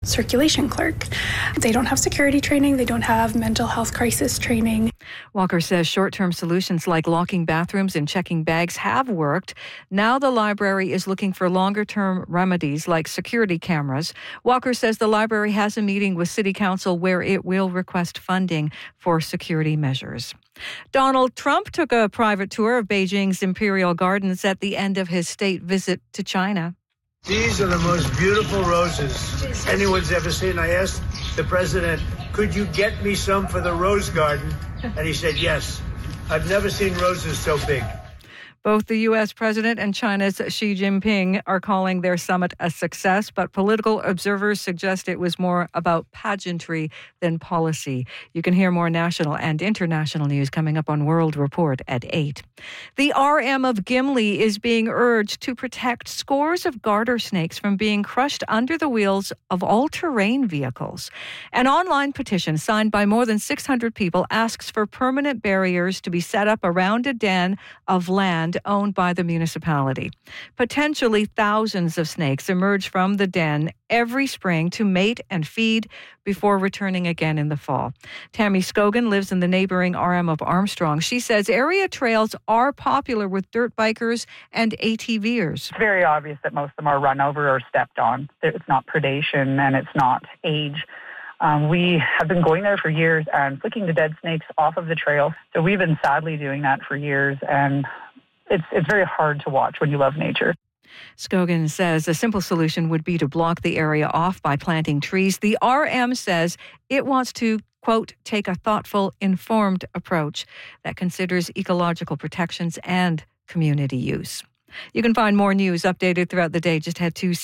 circulation clerk. They don't have security training. They don't have mental health crisis training. Walker says short-term solutions like locking bathrooms and checking bags have worked. Now the library is looking for longer-term remedies like security cameras. Walker says the library has a meeting with City Council where it will request funding for security measures. Donald Trump took a private tour of Beijing's Imperial Gardens at the end of his state visit to China. These are the most beautiful roses anyone's ever seen. I asked the president, could you get me some for the rose garden? And he said, yes. I've never seen roses so big. Both the U.S. president and China's Xi Jinping are calling their summit a success, but political observers suggest it was more about pageantry than policy. You can hear more national and international news coming up on World Report at 8. The RM of Gimli is being urged to protect scores of garter snakes from being crushed under the wheels of all-terrain vehicles. An online petition signed by more than 600 people asks for permanent barriers to be set up around a den of land owned by the municipality. Potentially thousands of snakes emerge from the den every spring to mate and feed before returning again in the fall. Tammy Scogan lives in the neighboring RM of Armstrong. She says area trails are popular with dirt bikers and ATVers. It's very obvious that most of them are run over or stepped on. It's not predation and it's not age. We have been going there for years and flicking the dead snakes off of the trail. So we've been sadly doing that for years, and it's very hard to watch when you love nature. Scogan says a simple solution would be to block the area off by planting trees. The RM says it wants to, quote, take a thoughtful, informed approach that considers ecological protections and community use. You can find more news updated throughout the day. Just head to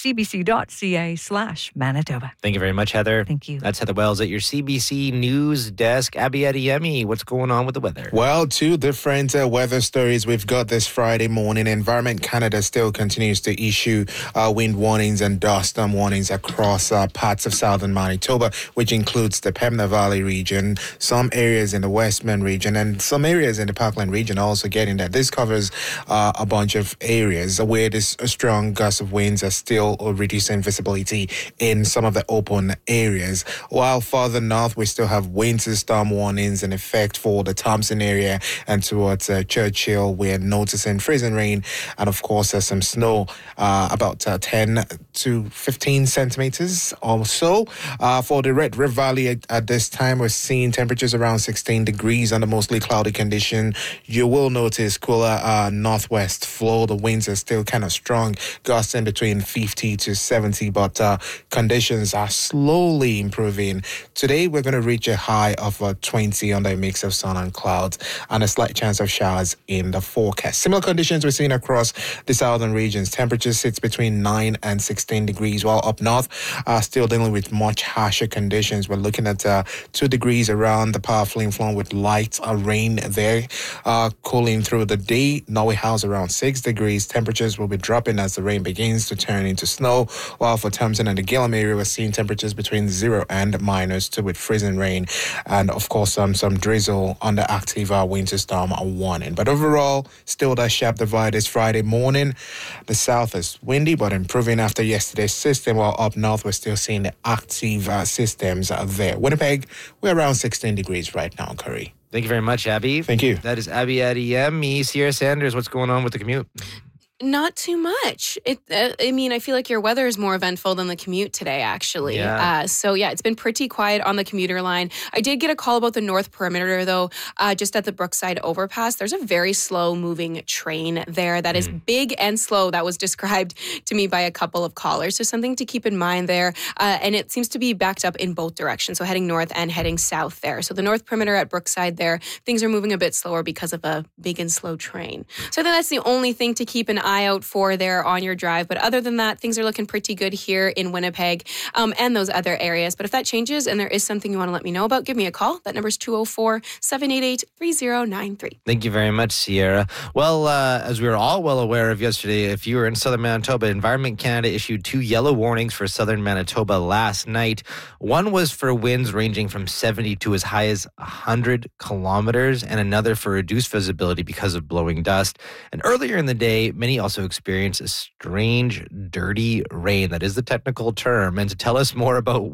cbc.ca/Manitoba. Thank you very much, Heather. Thank you. That's Heather Wells at your CBC News desk. Abby Adeyemi, what's going on with the weather? Well, two different weather stories we've got this Friday morning. Environment Canada still continues to issue wind warnings and dust storm warnings across parts of southern Manitoba, which includes the Pembina Valley region, some areas in the Westman region, and some areas in the Parkland region also getting that. This covers a bunch of areas where this strong gusts of winds are still reducing visibility in some of the open areas. While further north, we still have winter storm warnings in effect for the Thompson area and towards Churchill. We're noticing freezing rain and, of course, some snow, about 10 to 15 centimeters or so. For the Red River Valley at this time, we're seeing temperatures around 16 degrees under mostly cloudy condition. You will notice cooler northwest flow. The winds are still kind of strong, gusting between 50 to 70, but conditions are slowly improving. Today, we're going to reach a high of 20 under a mix of sun and clouds and a slight chance of showers in the forecast. Similar conditions we're seeing across the southern regions. Temperature sits between 9 and 16 degrees, while up north still dealing with much harsher conditions. We're looking at 2 degrees around the Power Flin Flon with light rain there, cooling through the day. Norway House around 6 degrees. Temperatures will be dropping as the rain begins to turn into snow, while for Thompson and the Gillam area, we're seeing temperatures between 0 and -2 with freezing rain and, of course, some drizzle under active winter storm warning. But overall, still that sharp divide this Friday morning. The south is windy but improving after yesterday's system, while up north, we're still seeing the active systems there. Winnipeg, we're around 16 degrees right now, Curry. Thank you very much, Abby. Thank you. That is Abby Adeyemi. Sierra Sanders, what's going on with the commute? Not too much. I feel like your weather is more eventful than the commute today, actually. Yeah. It's been pretty quiet on the commuter line. I did get a call about the North Perimeter, though, just at the Brookside Overpass. There's a very slow-moving train there that is big and slow. That was described to me by a couple of callers. So something to keep in mind there. And it seems to be backed up in both directions, so heading north and heading south there. So the North Perimeter at Brookside there, things are moving a bit slower because of a big and slow train. So I think that's the only thing to keep an eye out for there on your drive. But other than that, things are looking pretty good here in Winnipeg and those other areas. But if that changes and there is something you want to let me know about, give me a call. That number is 204-788-3093. Thank you very much, Sierra. Well, as we were all well aware of yesterday, if you were in southern Manitoba, Environment Canada issued 2 yellow warnings for southern Manitoba last night. One was for winds ranging from 70 to as high as 100 kilometers, and another for reduced visibility because of blowing dust. And earlier in the day, many also experienced a strange, dirty rain. That is the technical term. And to tell us more about